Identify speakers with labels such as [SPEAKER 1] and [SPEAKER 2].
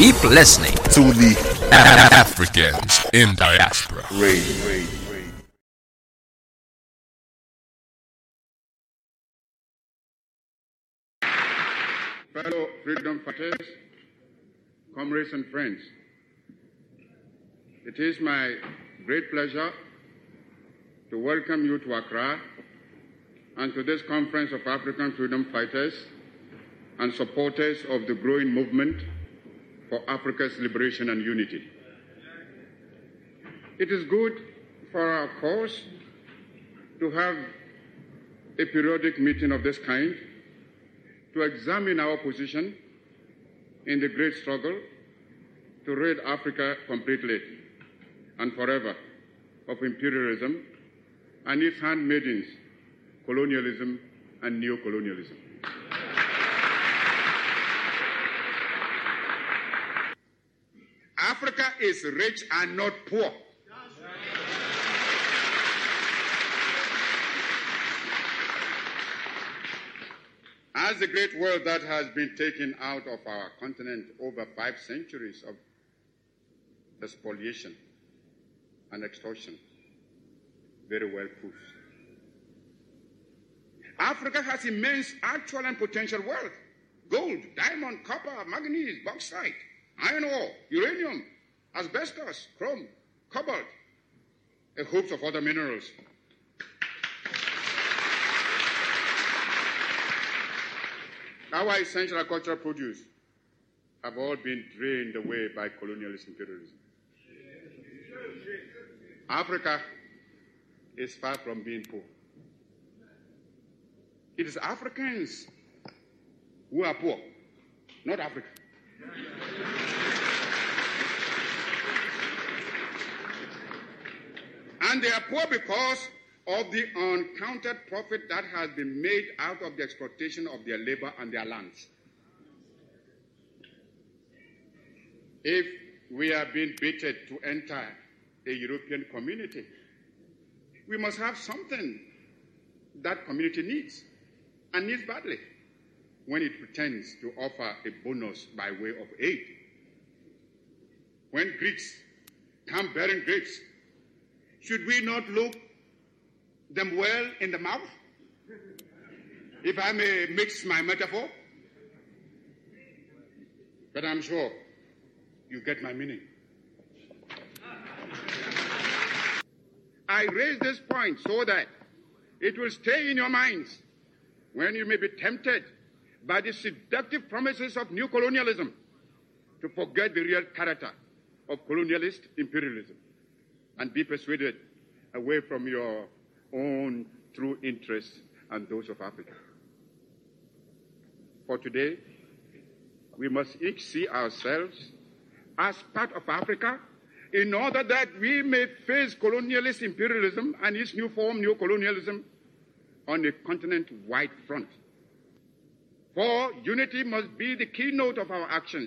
[SPEAKER 1] Keep listening
[SPEAKER 2] to the
[SPEAKER 3] Africans in Diaspora
[SPEAKER 2] Radio.
[SPEAKER 4] Fellow freedom fighters, comrades and friends, it is my great pleasure to welcome you to Accra and to this conference of African freedom fighters and supporters of the growing movement for Africa's liberation and unity. It is good for our cause to have a periodic meeting of this kind to examine our position in the great struggle to rid Africa completely and forever of imperialism and its handmaidens, colonialism and neocolonialism. Africa is rich and not poor. As the great wealth that has been taken out of our continent over 5 centuries of spoliation and extortion very well proves. Africa has immense actual and potential wealth: gold, diamond, copper, manganese, bauxite, iron ore, uranium, asbestos, chrome, cobalt, a host of other minerals. Our essential agricultural produce have all been drained away by colonialist imperialism. Africa is far from being poor. It is Africans who are poor, not Africa. And they are poor because of the uncounted profit that has been made out of the exploitation of their labor and their lands. If we are being baited to enter a European community, we must have something that community needs, and needs badly, when it pretends to offer a bonus by way of aid. When Greeks come bearing grapes, should we not look them well in the mouth, if I may mix my metaphor? But I'm sure you get my meaning. I raise this point so that it will stay in your minds when you may be tempted by the seductive promises of new colonialism to forget the real character of colonialist imperialism and be persuaded away from your own true interests and those of Africa. For today, we must each see ourselves as part of Africa in order that we may face colonialist imperialism and its new form, neocolonialism, on a continent-wide front. For unity must be the keynote of our actions.